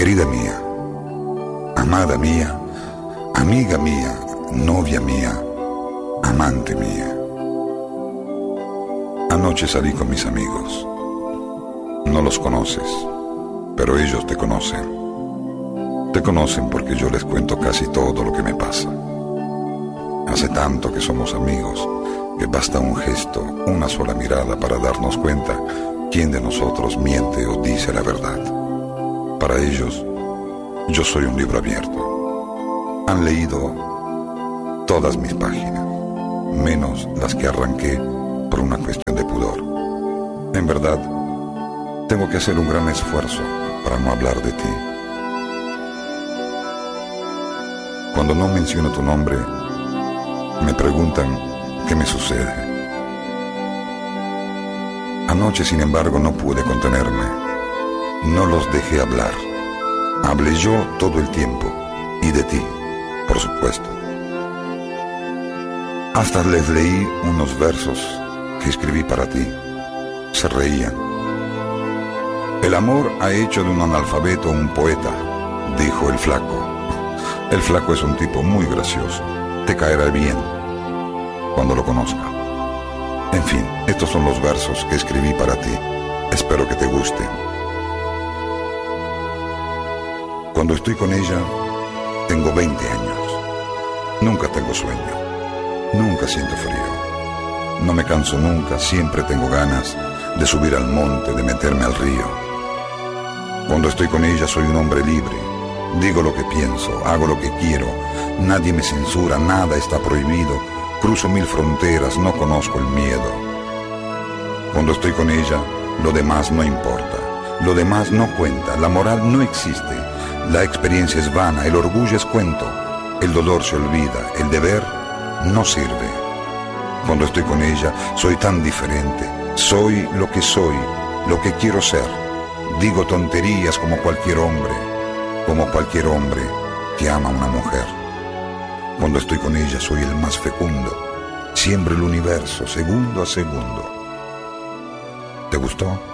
Querida mía, amada mía, amiga mía, novia mía, amante mía. Anoche salí con mis amigos. No los conoces, pero ellos te conocen. Te conocen porque yo les cuento casi todo lo que me pasa. Hace tanto que somos amigos que basta un gesto, una sola mirada para darnos cuenta quién de nosotros miente o dice la verdad. Para ellos, yo soy un libro abierto. Han leído todas mis páginas, menos las que arranqué por una cuestión de pudor. En verdad, tengo que hacer un gran esfuerzo para no hablar de ti. Cuando no menciono tu nombre, me preguntan qué me sucede. Anoche, sin embargo, no pude contenerme. No los dejé hablar. Hablé yo todo el tiempo, y de ti, por supuesto. Hasta les leí unos versos que escribí para ti. Se reían. El amor ha hecho de un analfabeto un poeta, dijo el flaco. El flaco es un tipo muy gracioso. Te caerá bien cuando lo conozca. En fin, estos son los versos que escribí para ti. Espero que te gusten. Cuando estoy con ella, tengo 20 años. Nunca tengo sueño. Nunca siento frío. No me canso nunca, siempre tengo ganas de subir al monte, de meterme al río. Cuando estoy con ella soy un hombre libre. Digo lo que pienso, hago lo que quiero. Nadie me censura, nada está prohibido. Cruzo 1000 fronteras, no conozco el miedo. Cuando estoy con ella, lo demás no importa. Lo demás no cuenta, la moral no existe. La experiencia es vana, el orgullo es cuento. El dolor se olvida, el deber no sirve. Cuando estoy con ella, soy tan diferente. Soy lo que quiero ser. Digo tonterías como cualquier hombre que ama a una mujer. Cuando estoy con ella, soy el más fecundo. Siembro el universo, segundo a segundo. ¿Te gustó?